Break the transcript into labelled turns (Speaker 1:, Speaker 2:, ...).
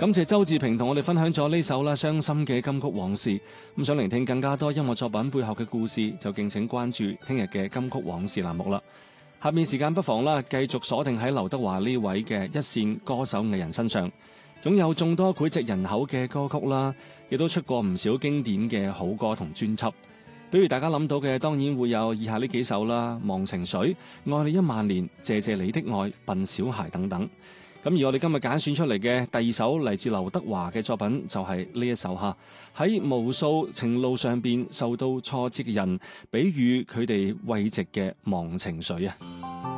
Speaker 1: 感謝周志平同我哋分享咗呢首啦傷心嘅金曲往事。咁想聆聽更加多音樂作品背後嘅故事，就敬請關注聽日嘅金曲往事欄目啦。下面時間不妨啦，繼續鎖定喺劉德華呢位嘅一線歌手藝人身上，擁有眾多膾炙人口嘅歌曲啦，亦都出過唔少經典嘅好歌同專輯。比如大家諗到嘅，當然會有以下呢幾首啦，《忘情水》、《愛你1萬年》、謝謝你的愛、笨小孩等等。咁而我哋今日揀選出嚟嘅第二首嚟自劉德華嘅作品就係呢一首哈，喺無數情路上邊受到挫折嘅人，比喻佢哋慰藉嘅忘情水啊。